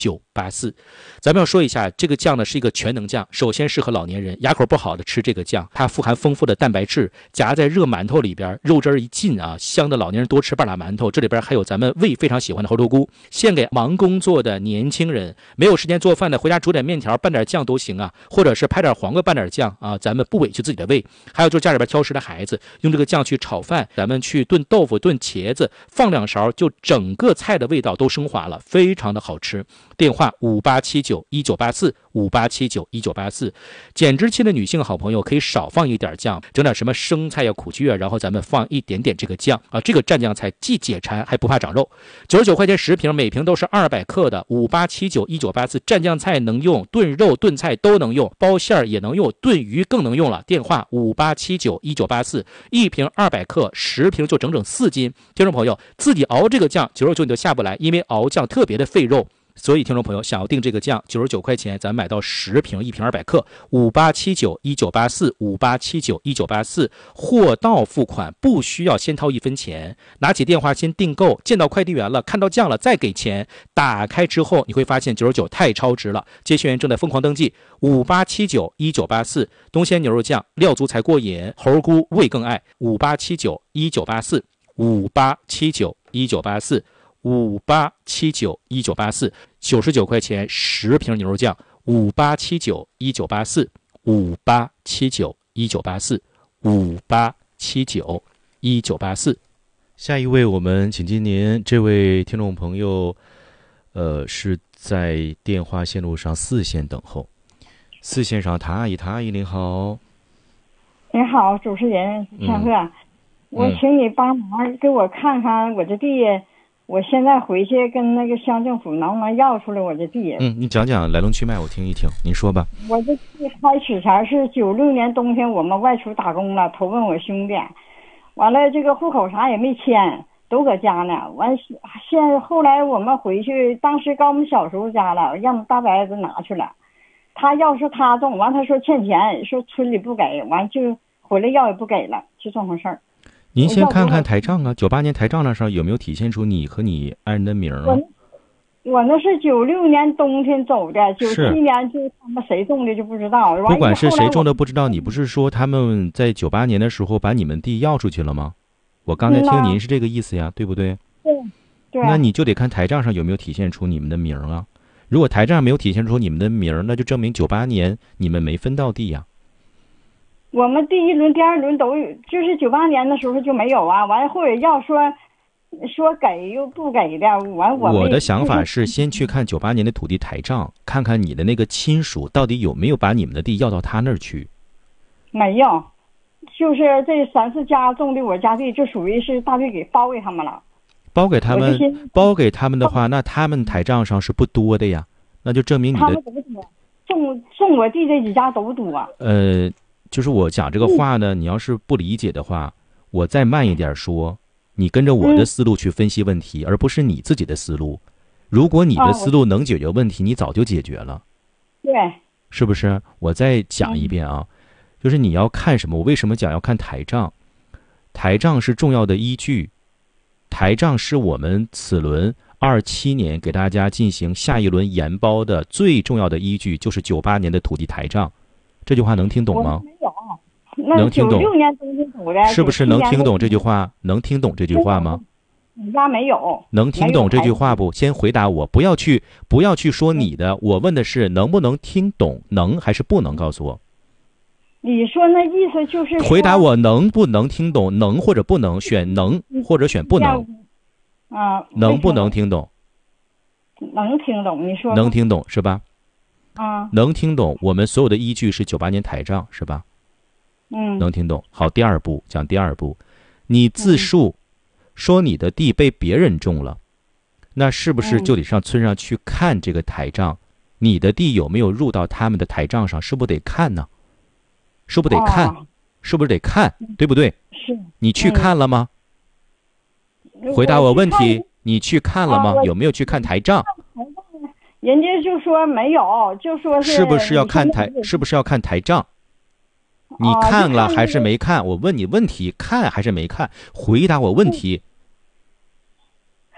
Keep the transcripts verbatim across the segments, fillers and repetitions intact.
九八四。咱们要说一下，这个酱呢是一个全能酱，首先适合老年人，牙口不好的吃这个酱，它富含丰富的蛋白质，夹在热馒头里边，肉汁儿一进啊，香的老年人多吃半拉馒头。这里边还有咱们胃非常喜欢的猴头菇，献给忙工作的年轻人，没有时间做饭的，回家煮点面条拌点酱都行啊，或者是拍点黄瓜拌点酱啊，咱们不委屈自己的胃。还有就是家里边挑食的孩子，用这个酱去炒饭，咱们去炖豆腐、炖茄子，放两勺，就整个菜的味道都升华了，非常的好吃。电话五八七九一九八四五八七九一九八四。减脂期的女性好朋友可以少放一点酱，整点什么生菜呀、苦苣啊，然后咱们放一点点这个酱啊，这个蘸酱菜既解馋还不怕长肉。九十九块钱十瓶，每瓶都是二百克的。五八七九一九八四，蘸酱菜能用，炖肉炖菜都能用，包馅儿也能用，炖鱼更能用了。电话五八七九一九八四，一瓶二百克，十瓶就整整四斤。听众朋友自己熬这个酱九十九你都下不来，因为熬酱特别的费肉。所以听众朋友想要订这个酱九十九块钱，咱买到十瓶，一瓶二百克。五八七九一九八四五八七九一九八四，货到付款，不需要先掏一分钱，拿起电话先订购，见到快递员了，看到酱了再给钱。打开之后你会发现九十九太超值了，接线员正在疯狂登记。五八七九一九八四，东鲜牛肉酱料足才过瘾，猴菇味更爱。五八七九一九八四五八七九一九八四五八七九一九八四，九十九块钱十瓶牛肉酱。五八七九一九八四五八七九一九八四五八七九一九八四。下一位我们请进您，这位听众朋友呃是在电话线路上四线等候。四线上谭阿姨，谭阿姨您好。 你好，主持人向鹤、嗯、我请你帮忙给我看看我的地，我现在回去跟那个乡政府能不能要出来我的地。 嗯，你讲讲来龙去脉我听一听，您说吧。 我的地开始前是九六年冬天我们外出打工了，投奔我兄弟，完了这个户口啥也没迁，都搁家呢。完现后来我们回去，当时刚我们小时候家了，让我们大伯子拿去了，他要是他种，完他说欠钱，说村里不给，完就回来要也不给了，就这么回事儿。 您先看看台账啊，九八年台账那上有没有体现出你和你爱人的名啊？ 我我那是九六年冬天走的，九七年就他们谁种的就不知道。 不管是谁种的不知道，你不是说他们在九八年的时候把你们地要出去了吗？我刚才听您是这个意思呀，对不对？ 对对。 那你就得看台账上有没有体现出你们的名啊。如果台账上没有体现出你们的名，那就证明九八年你们没分到地呀。 我们第一轮、第二轮都有，就是九八年的时候就没有啊。完或者要说说给又不给的，完我我的想法是先去看九八年的土地台账，看看你的那个亲属到底有没有把你们的地要到他那儿去。 没有，就是这三四家种的我家地，就属于是大队给包给他们了。 包给他们，包给他们的话，那他们台账上是不多的呀，那就证明你的。 他们怎么多？种种我地这几家都多啊。 呃。就是我讲这个话呢，你要是不理解的话，我再慢一点说，你跟着我的思路去分析问题，而不是你自己的思路。如果你的思路能解决问题，你早就解决了。 对， 是不是？我再讲一遍啊，就是你要看什么？我为什么讲要看台账？台账是重要的依据，台账是我们此轮二七年给大家进行下一轮研包的最重要的依据，就是九八年的土地台账。这句话能听懂吗？ 没有，那九六年冬天走的， 是不是能听懂这句话？能听懂这句话吗？ 你家没有？ 能听懂这句话不？先回答我，不要去，不要去说你的。我问的是能不能听懂，能还是不能？告诉我。 你说那意思就是回答我能不能听懂，能或者不能，选能或者选不能。 啊， 能不能听懂？ 能听懂，你说。 能听懂是吧？ 啊， 能听懂，我们所有的依据是九八年台账是吧？ 嗯， 能听懂。好，第二步讲第二步，你自述说你的地被别人种了，那是不是就得上村上去看这个台账？你的地有没有入到他们的台账上？是不是得看呢？是不是得看？ 哦、 是不是得看？对不对？ 是。 你去看了吗？ 嗯、 回答我问题，你去看了吗？ 啊、 有没有去看台账？ 人家就说没有，就说是是不是要看台？是不是要看台账？你看了还是没看？我问你问题，看还是没看？回答我问题。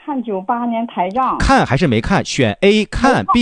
看九八年台账。 看还是没看？选 A 看 ，B